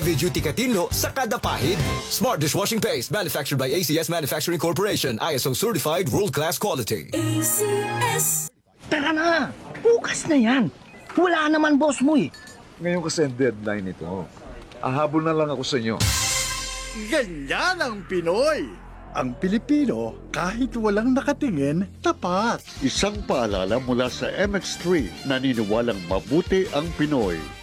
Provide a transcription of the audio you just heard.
heavy-duty katinlo sa kada pahid. Smart dishwashing paste manufactured by ACS Manufacturing Corporation. ISO certified world-class quality. ACS. Tara na! Bukas na yan! Wala naman boss mo eh. Ngayon kasi ang deadline nito. Ahabol na lang ako sa inyo. Ganyan ang Pinoy. Ang Pilipino, kahit walang nakatingin, tapat. Isang paalala mula sa MX3, naniniwalang mabuti ang Pinoy.